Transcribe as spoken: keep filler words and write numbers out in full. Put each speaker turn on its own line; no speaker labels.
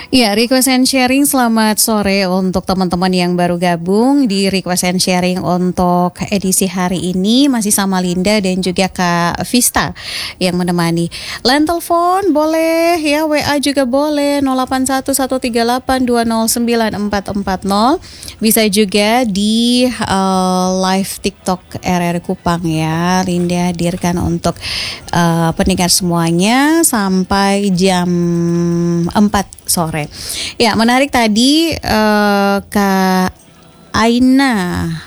Ya, request and sharing selamat sore untuk teman-teman yang baru gabung di request and sharing untuk edisi hari ini masih sama Linda dan juga Kak Vista yang menemani. Line telepon boleh ya, W A juga boleh nol delapan satu satu tiga delapan dua nol sembilan empat empat nol. Bisa juga di uh, live TikTok R R Kupang ya. Linda hadirkan untuk uh, pendengar semuanya sampai jam empat sore. Ya, menarik tadi uh, Kak Aina